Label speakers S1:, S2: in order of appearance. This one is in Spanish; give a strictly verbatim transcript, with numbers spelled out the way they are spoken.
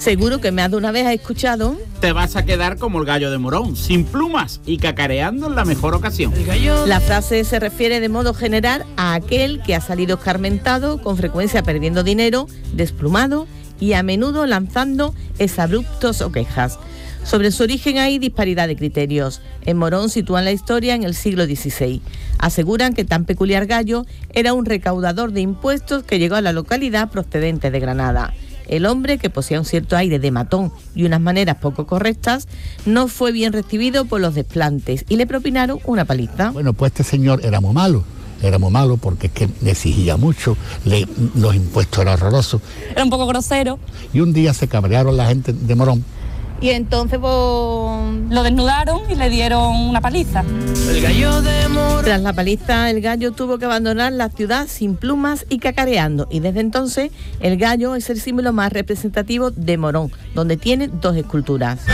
S1: Seguro que más de una vez has escuchado:
S2: te vas a quedar como el gallo de Morón, sin plumas y cacareando en la mejor ocasión.
S1: La frase se refiere de modo general a aquel que ha salido escarmentado, con frecuencia perdiendo dinero, desplumado y a menudo lanzando exabruptos o quejas. Sobre su origen hay disparidad de criterios. En Morón sitúan la historia en el siglo dieciséis. Aseguran que tan peculiar gallo era un recaudador de impuestos que llegó a la localidad procedente de Granada. El hombre, que poseía un cierto aire de matón y unas maneras poco correctas, no fue bien recibido por los desplantes y le propinaron una paliza.
S3: Bueno, pues este señor era muy malo. Era muy malo porque es que le exigía mucho, le, los impuestos eran horrorosos.
S4: Era un poco grosero.
S3: Y un día se cabrearon la gente de Morón.
S1: Y entonces pues,
S4: lo desnudaron y le dieron una paliza.
S1: El gallo de Morón. Tras la paliza, el gallo tuvo que abandonar la ciudad sin plumas y cacareando. Y desde entonces, el gallo es el símbolo más representativo de Morón, donde tiene dos esculturas.